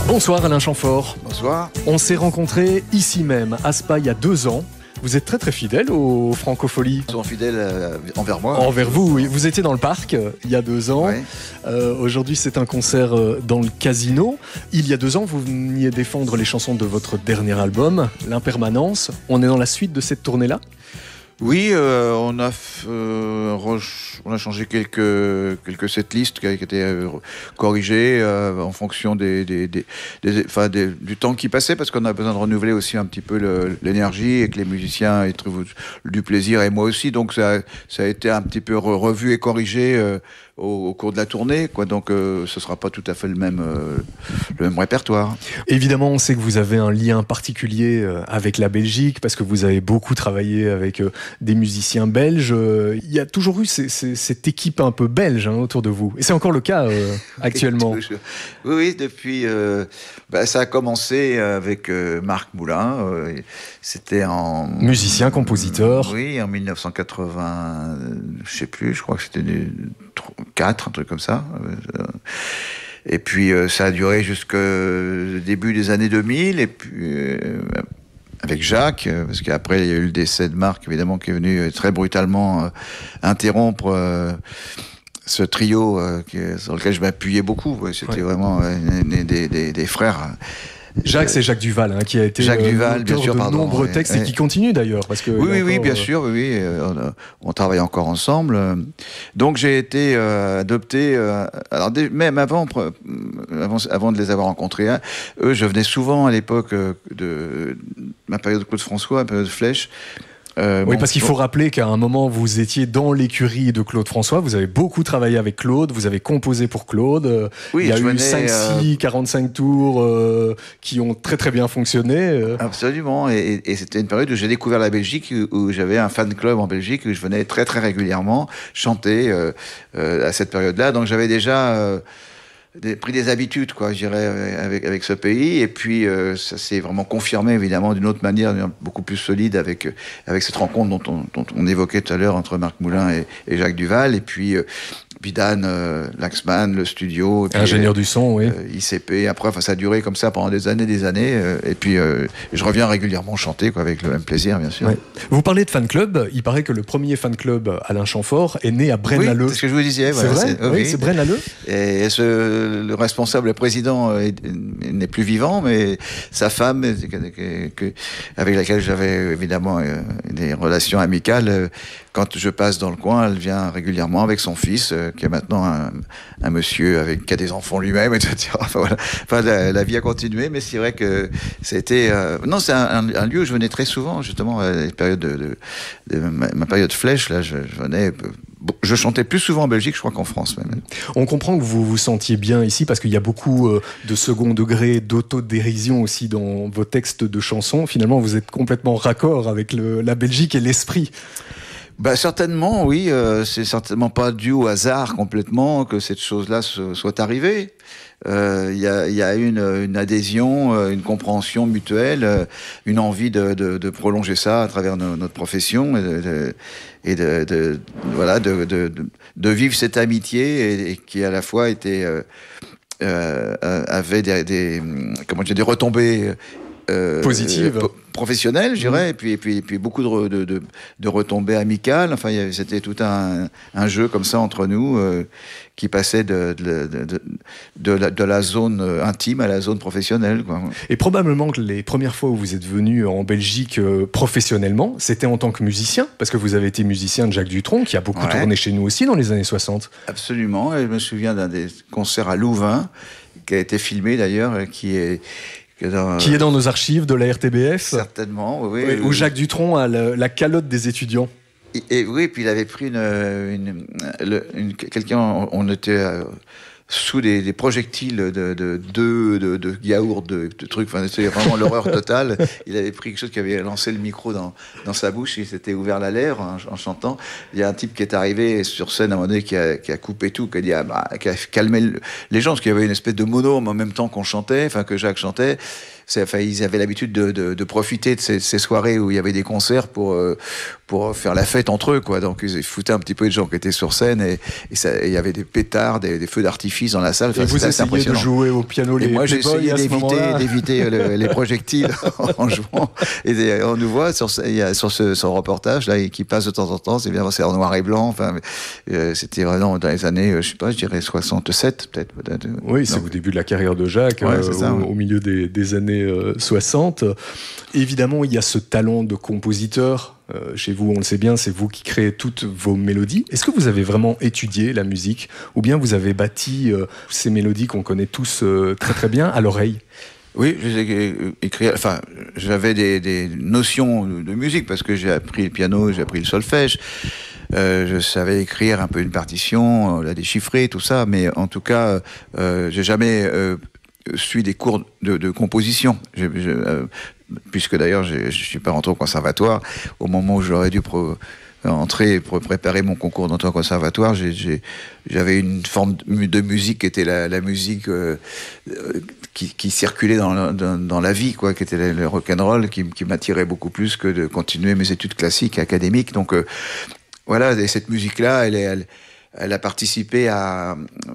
Bonsoir Alain Chamfort. Bonsoir. On s'est rencontrés ici même, à Spa, il y a 2 ans. Vous êtes très très fidèle aux Francopholies. Ils sont fidèles envers moi. Envers vous, oui. Vous étiez dans le parc il y a 2 ans. Ouais. Aujourd'hui, c'est un concert dans le Casino. Il y a 2 ans, vous veniez défendre les chansons de votre dernier album, L'Impermanence. On est dans la suite de cette tournée-là ? Oui, on a changé quelques setlists qui étaient corrigées en fonction du temps qui passait, parce qu'on a besoin de renouveler aussi un petit peu l'énergie et que les musiciens y trouvent du plaisir, et moi aussi. Donc ça a été un petit peu revu et corrigé au cours de la tournée, quoi. Donc ce sera pas tout à fait le même répertoire. Évidemment, on sait que vous avez un lien particulier avec la Belgique, parce que vous avez beaucoup travaillé avec des musiciens belges. Il y a toujours eu cette équipe un peu belge autour de vous. Et c'est encore le cas actuellement. Oui, depuis... ça a commencé avec Marc Moulin. C'était en... Musicien, compositeur. Oui, en 1980, je sais plus, je crois que c'était 4, un truc comme ça. Et puis ça a duré jusqu'au début des années 2000, et puis avec Jacques, parce qu'après il y a eu le décès de Marc, évidemment, qui est venu très brutalement interrompre ce trio sur lequel je m'appuyais beaucoup. C'était vraiment des frères. Jacques, c'est Jacques Duval, qui a été Duval, bien sûr, de nombreux textes et qui continue d'ailleurs. Parce que oui, bien sûr, on travaille encore ensemble. Donc j'ai été adopté, alors même avant de les avoir rencontrés, eux, je venais souvent à l'époque de ma période de Claude François, ma période de Flèche. Oui, parce qu'il faut rappeler qu'à un moment, vous étiez dans l'écurie de Claude François, vous avez beaucoup travaillé avec Claude, vous avez composé pour Claude. Oui, il y a eu 5, 45 tours qui ont très très bien fonctionné. Absolument, et c'était une période où j'ai découvert la Belgique, où j'avais un fan club en Belgique, où je venais très très régulièrement chanter à cette période-là. Donc j'avais déjà... pris des habitudes, je dirais, avec ce pays, et puis ça s'est vraiment confirmé, évidemment, d'une autre manière, beaucoup plus solide avec cette rencontre dont on évoquait tout à l'heure entre Marc Moulin et Jacques Duval, et puis Dan Laxman, le studio, et puis, ingénieur du son, oui. ICP. Après, ça a duré comme ça pendant des années, et puis je reviens régulièrement chanter, avec le même plaisir, bien sûr. Ouais. Vous parlez de fan club. Il paraît que le premier fan club Alain Chamfort est né à Braine-l'Alleud. Oui, c'est ce que je vous disais. C'est vrai. Oui, c'est Braine-l'Alleud. Et le responsable, le président, n'est plus vivant, mais sa femme, avec laquelle j'avais évidemment des relations amicales, quand je passe dans le coin, elle vient régulièrement avec son fils, qui est maintenant un monsieur qui a des enfants lui-même, etc. La vie a continué, mais c'est vrai que c'était... non, c'est un lieu où je venais très souvent, justement, à la période de ma période Flèche, là, je venais... Je chantais plus souvent en Belgique, je crois, qu'en France même. On comprend que vous vous sentiez bien ici, parce qu'il y a beaucoup de second degré, d'autodérision aussi dans vos textes de chansons. Finalement, vous êtes complètement raccord avec la Belgique et l'esprit. Certainement, oui. C'est certainement pas dû au hasard complètement que cette chose-là soit arrivée. Il y a une adhésion, une compréhension mutuelle, une envie de prolonger ça à travers notre profession et de vivre cette amitié et qui à la fois était avait des retombées positives, professionnelles, je dirais, et puis beaucoup de retombées amicales. Enfin, c'était tout un jeu comme ça entre nous qui passait de la zone intime à la zone professionnelle, Et probablement que les premières fois où vous êtes venu en Belgique professionnellement, c'était en tant que musicien, parce que vous avez été musicien de Jacques Dutronc, qui a beaucoup tourné chez nous aussi dans les années 60. Absolument, et je me souviens d'un des concerts à Louvain, qui a été filmé d'ailleurs, qui est dans nos archives de la RTBF. Certainement, oui. Où Jacques Dutronc a la calotte des étudiants. Et oui, puis il avait pris quelqu'un, on était sous des projectiles de yaourt, de trucs, c'était vraiment l'horreur totale. Il avait pris quelque chose qui avait lancé le micro dans sa bouche, il s'était ouvert la lèvre en chantant. Il y a un type qui est arrivé sur scène à un moment donné qui a coupé tout, qui a calmé les gens, parce qu'il y avait une espèce de monome en même temps qu'on chantait, que Jacques chantait. Ils avaient l'habitude de profiter de ces soirées où il y avait des concerts pour faire la fête entre eux, Donc ils foutaient un petit peu les gens qui étaient sur scène, et il y avait des pétards, des feux d'artifice bénéfice dans la salle. Enfin, et vous essayez de jouer au piano les moi, j'essayais d'éviter les projectiles en jouant. Et on nous voit sur ce reportage là, qui passe de temps en temps. C'est bien, c'est en noir et blanc. Enfin, c'était vraiment dans les années, je sais pas, je dirais 67 peut-être. Oui, c'est au début de la carrière de Jacques, au milieu des années 60. Évidemment, il y a ce talent de compositeur. Chez vous, on le sait bien, c'est vous qui créez toutes vos mélodies. Est-ce que vous avez vraiment étudié la musique ou bien vous avez bâti ces mélodies qu'on connaît tous très très bien à l'oreille? Oui, j'avais des notions de musique parce que j'ai appris le piano, j'ai appris le solfège. Je savais écrire un peu une partition, la déchiffrer, tout ça, mais en tout cas, j'ai jamais suivi des cours de composition. Puisque d'ailleurs, je suis pas rentré au conservatoire. Au moment où j'aurais dû entrer pour préparer mon concours d'entrée au conservatoire, j'avais une forme de musique qui était la musique qui circulait dans la vie, quoi, qui était le rock'n'roll, qui m'attirait beaucoup plus que de continuer mes études classiques, académiques. Donc voilà, et cette musique-là, elle a participé à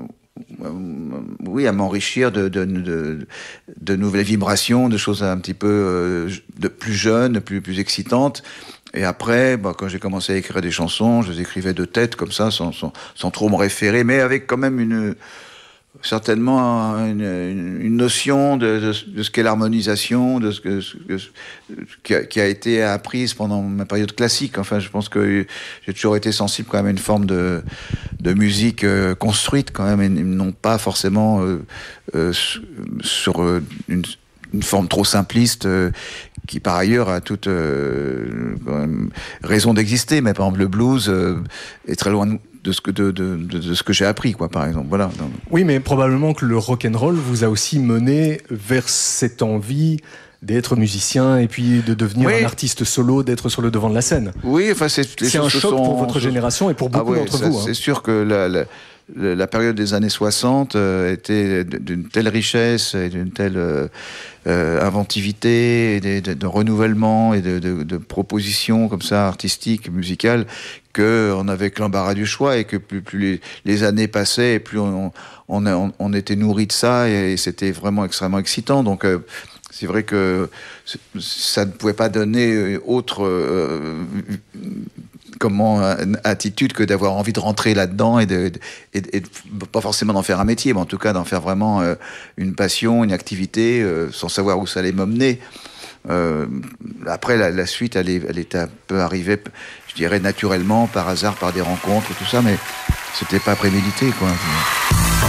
m'enrichir de nouvelles vibrations, de choses un petit peu de plus jeunes, plus excitantes. Et après, quand j'ai commencé à écrire des chansons, je les écrivais de tête comme ça, sans trop me référer, mais avec quand même certainement une notion de ce qu'est l'harmonisation, de qui a été apprise pendant ma période classique. Enfin, je pense que j'ai toujours été sensible quand même à une forme de musique construite quand même, et non pas forcément sur une forme trop simpliste qui par ailleurs a toute raison d'exister. Mais par exemple, le blues est très loin de ce que j'ai appris, quoi, par exemple. Voilà. Oui, mais probablement que le rock'n'roll vous a aussi mené vers cette envie d'être musicien et puis de devenir un artiste solo, d'être sur le devant de la scène. Oui, enfin c'est un choc pour votre génération et pour beaucoup d'entre vous. C'est sûr que la période des années 60 était d'une telle richesse et d'une telle inventivité, et de renouvellement et de propositions comme ça, artistiques, musicales, qu'on avait que l'embarras du choix, et que plus les années passaient, et plus on était nourri de ça, et c'était vraiment extrêmement excitant. Donc c'est vrai que ça ne pouvait pas donner autre attitude que d'avoir envie de rentrer là-dedans et pas forcément d'en faire un métier, mais en tout cas d'en faire vraiment une passion, une activité, sans savoir où ça allait m'emmener. Après, la suite, elle est un peu arrivée, je dirais, naturellement, par hasard, par des rencontres, tout ça, mais c'était pas prémédité, quoi.